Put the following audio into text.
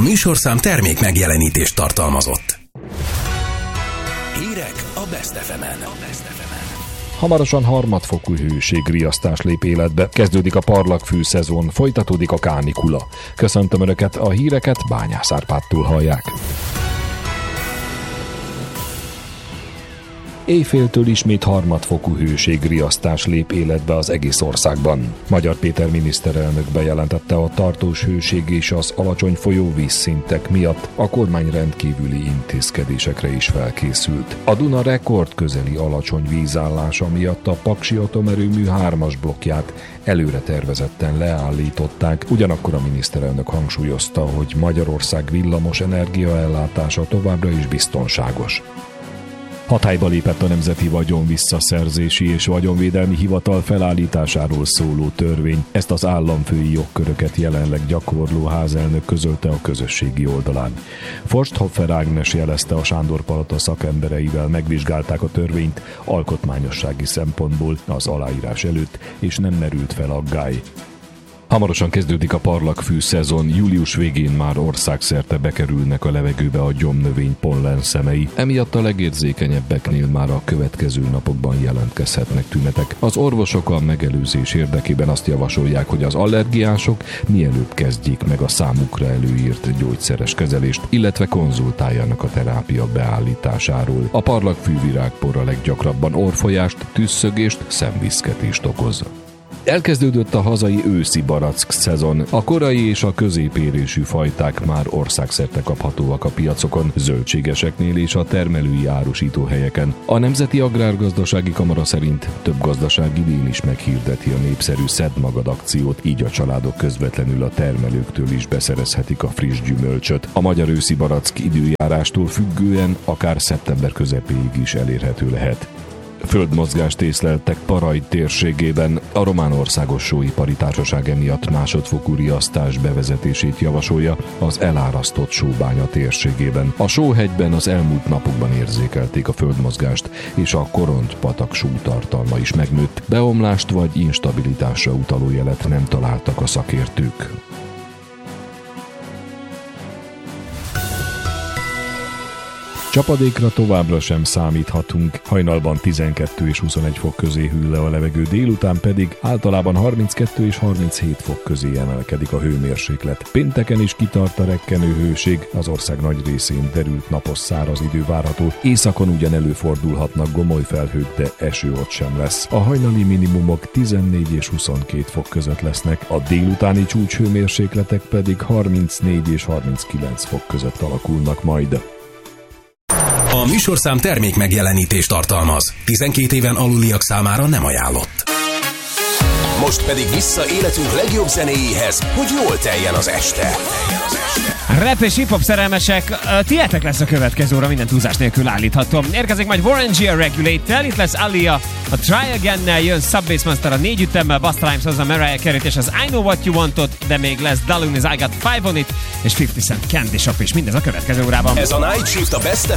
műsorszám termék megjelenítést tartalmazott. Hírek a Best FM-en. Hamarosan harmadfokú hőségriasztás lép életbe, kezdődik a parlagfű szezon, folytatódik a kánikula. Köszöntöm Önöket, a híreket Bányász Árpádtól hallják. Éjféltől ismét harmadfokú hőségriasztás lép életbe az egész országban. Magyar Péter miniszterelnök bejelentette, a tartós hőség és az alacsony folyóvízszintek miatt a kormány rendkívüli intézkedésekre is felkészült. A Duna rekord közeli alacsony vízállása miatt a Paksi atomerőmű 3-as blokkját előre tervezetten leállították, ugyanakkor a miniszterelnök hangsúlyozta, hogy Magyarország villamos energiaellátása továbbra is biztonságos. Hatályba lépett a Nemzeti Vagyonvisszaszerzési és Vagyonvédelmi Hivatal felállításáról szóló törvény. Ezt az államfői jogköröket jelenleg gyakorló házelnök közölte a közösségi oldalán. Forsthoffer Ágnes jelezte, a Sándor-palota szakembereivel megvizsgálták a törvényt alkotmányossági szempontból az aláírás előtt, és nem merült fel aggály. Hamarosan kezdődik a parlagfű szezon, július végén már országszerte bekerülnek a levegőbe a gyomnövény pollenszemei, emiatt a legérzékenyebbeknél már a következő napokban jelentkezhetnek tünetek. Az orvosok a megelőzés érdekében azt javasolják, hogy az allergiások mielőbb kezdjék meg a számukra előírt gyógyszeres kezelést, illetve konzultáljanak a terápia beállításáról. A parlagfű virágpor a leggyakrabban orrfolyást, tüsszögést, szemviszketést okoz. Elkezdődött a hazai őszi barack szezon. A korai és a középérésű fajták már országszerte kaphatóak a piacokon, zöldségeseknél és a termelői árusítóhelyeken. A Nemzeti Agrárgazdasági Kamara szerint több gazdaság idén is meghirdeti a népszerű Szedd Magad akciót, így a családok közvetlenül a termelőktől is beszerezhetik a friss gyümölcsöt. A magyar őszi barack időjárástól függően akár szeptember közepéig is elérhető lehet. Földmozgást észleltek Parajd térségében. A Román Országos Sóipari Társaság emiatt másodfokú riasztás bevezetését javasolja az elárasztott sóbánya térségében. A Sóhegyben az elmúlt napokban érzékelték a földmozgást, és a Koront-patak sótartalma is megnőtt. Beomlást vagy instabilitásra utaló jelet nem találtak a szakértők. Csapadékra továbbra sem számíthatunk, hajnalban 12 és 21 fok közé hűl le a levegő, délután pedig általában 32 és 37 fok közé emelkedik a hőmérséklet. Pénteken is kitart a rekkenő hőség, az ország nagy részén derült napos száraz idő várható, északon ugyan előfordulhatnak gomoly felhők, de eső ott sem lesz. A hajnali minimumok 14 és 22 fok között lesznek, a délutáni csúcshőmérsékletek pedig 34 és 39 fok között alakulnak majd. A műsorszám termék megjelenítést tartalmaz. 12 éven aluliak számára nem ajánlott. Most pedig vissza életünk legjobb zenéjéhez, hogy jól teljen az este. Rap és hip-hop szerelmesek, tietek lesz a következő óra, minden túlzás nélkül állíthatom. Érkezik majd Warren G a Regulate-tel, itt lesz Alia, a Try Again-nel jön Subbass Monster a 4 ütemmel, Busta Rhymes hozza Mariah Carey-t és az I Know What You Want-ot, de még lesz Dalunis I Got 5 on It, és 50 Cent Candy Shop is, mindez a következő órában. Ez a Night Shift a Best